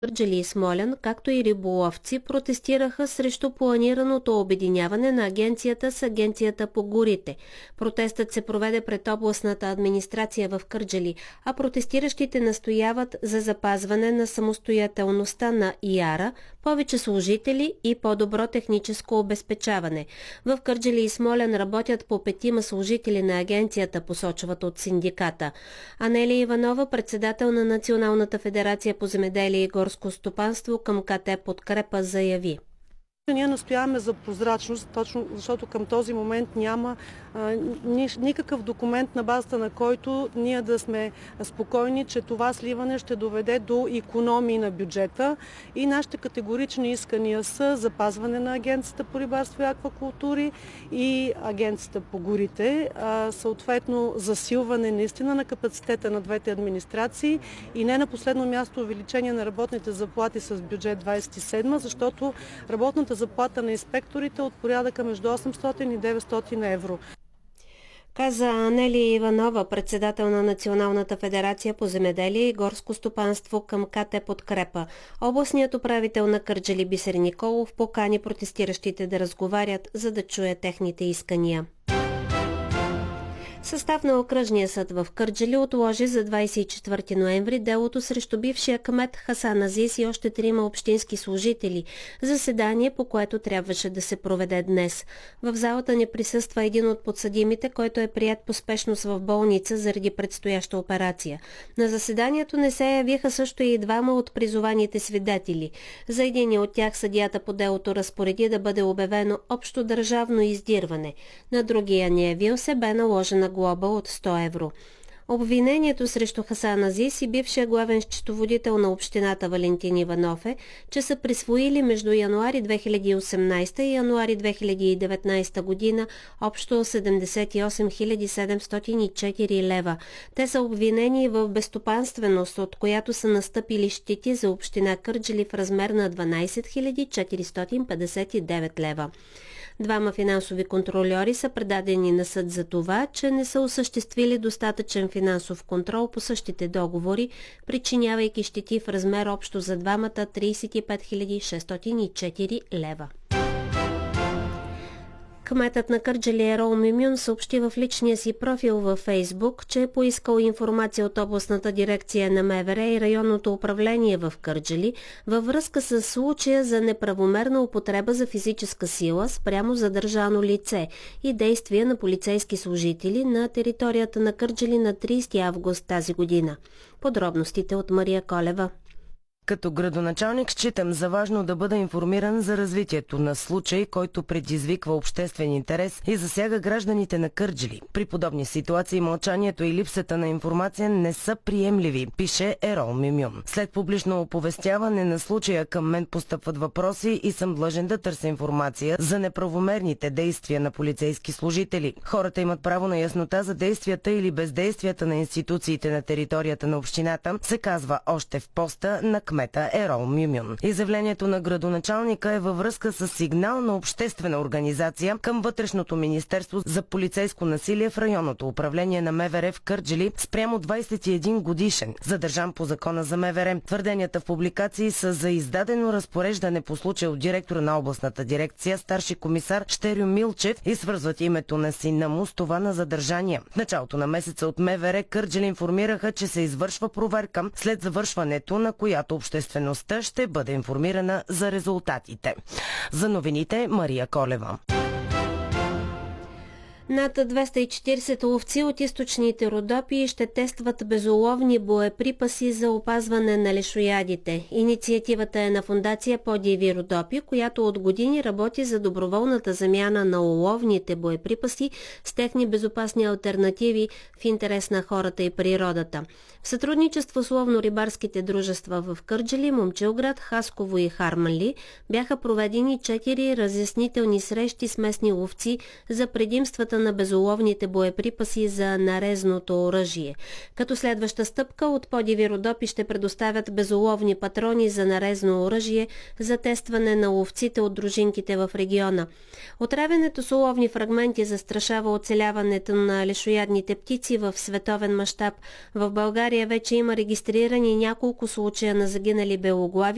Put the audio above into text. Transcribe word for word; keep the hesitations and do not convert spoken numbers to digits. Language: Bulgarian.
Кърджали и Смолян, както и риболовци, протестираха срещу планираното обединяване на агенцията с Агенцията по горите. Протестът се проведе пред областната администрация в Кърджали, а протестиращите настояват за запазване на самостоятелността на ИАРА, повече служители и по-добро техническо обезпечаване. В Кърджали и Смолян работят по петима служители на агенцията, посочват от синдиката. Анелия Иванова, председател на Националната федерация по земеделие и горско стопанство към КТ Подкрепа, заяви: Ние настояваме за прозрачност, точно защото към този момент няма а, ни, никакъв документ, на базата на който ние да сме спокойни, че това сливане ще доведе до икономии на бюджета. И нашите категорични искания са запазване на Агенцията по рибарство и аквакултури и Агенцията по горите, а, съответно засилване наистина на капацитета на двете администрации и не на последно място увеличение на работните заплати с бюджет двадесет и седма, защото работната заплата на инспекторите от порядъка между осемстотин и деветстотин евро. Каза Анелия Иванова, председател на Националната федерация по земеделие и горско стопанство към КТ Подкрепа. Областният управител на Кърджали Бисер Николов покани протестиращите да разговарят, за да чуе техните искания. Състав на окръжния съд в Кърджали отложи за двадесет и четвърти ноември делото срещу бившия кмет Хасан Азис и още трима общински служители, заседание, по което трябваше да се проведе днес. В залата не присъства един от подсъдимите, който е приет по спешност в болница заради предстояща операция. На заседанието не се явиха също и двама от призованите свидетели. За един от тях съдията по делото разпореди да бъде обявено общо държавно издирване. На другия не явил се, бе наложена глоба от сто евро. Обвинението срещу Хасан Азис и бившия главен счетоводител на общината Валентин Иванов е, че са присвоили между януари две хиляди и осемнадесета и януари две хиляди и деветнадесета година общо седемдесет и осем хиляди седемстотин и четири лева. Те са обвинени в безстопанственост, от която са настъпили щети за община Кърджали в размер на дванадесет хиляди четиристотин петдесет и девет лева. Двама финансови контрольори са предадени на съд за това, че не са осъществили достатъчен финансов контрол по същите договори, причинявайки щети в размер общо за двамата тридесет и пет хиляди шестстотин и четири лева. Кметът на Кърджали Ерол Мюмюн съобщи в личния си профил във Фейсбук, че е поискал информация от областната дирекция на МВР и районното управление в Кърджали във връзка с случая за неправомерна употреба за физическа сила спрямо задържано лице и действия на полицейски служители на територията на Кърджали на тридесети август тази година. Подробностите от Мария Колева. Като градоначалник считам за важно да бъда информиран за развитието на случай, който предизвиква обществен интерес и засяга гражданите на Кърджали. При подобни ситуации мълчанието и липсата на информация не са приемливи, пише Ерол Мюмюн. След публично оповестяване на случая към мен постъпват въпроси и съм длъжен да търся информация за неправомерните действия на полицейски служители. Хората имат право на яснота за действията или бездействията на институциите на територията на общината, се казва още в поста на кмета Ерол Мюмюн. Изявлението на градоначалника е във връзка с сигнал на обществена организация към Вътрешното министерство за полицейско насилие в районното управление на МВР в Кърджали спрямо двадесет и един годишен, задържан по закона за МВР. Твърденията в публикации са за издадено разпореждане по случая от директора на областната дирекция, старши комисар Щерю Милчев, и свързват името на сина му с това на задържания. В началото на месеца от МВР Кърджали информираха, че се извършва проверка, след завършването на която обществеността ще бъде информирана за резултатите. За новините Мария Колева. Над двеста и четиридесет ловци от източните Родопи ще тестват безуловни боеприпаси за опазване на лешоядите. Инициативата е на фондация Подиви Родопи, която от години работи за доброволната замяна на уловните боеприпаси с техни безопасни алтернативи в интерес на хората и природата. В сътрудничество с ловно-рибарските дружества в Кърджали, Момчилград, Хасково и Харманли бяха проведени четири разяснителни срещи с местни ловци за предимствата на безуловните боеприпаси за нарезното оръжие. Като следваща стъпка от Подиви Родопи ще предоставят безуловни патрони за нарезно оръжие за тестване на ловците от дружинките в региона. Отравянето с уловни фрагменти застрашава оцеляването на лешоядните птици в световен мащаб. В България вече има регистрирани няколко случая на загинали белоглави